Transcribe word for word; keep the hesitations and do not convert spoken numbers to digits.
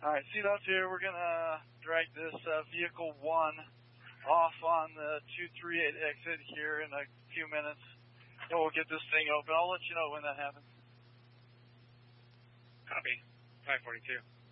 All right, C DOT's here. We're going to drag this uh, vehicle one off on the two three eight exit here in a few minutes. And we'll get this thing open. I'll let you know when that happens. Copy. five forty-two.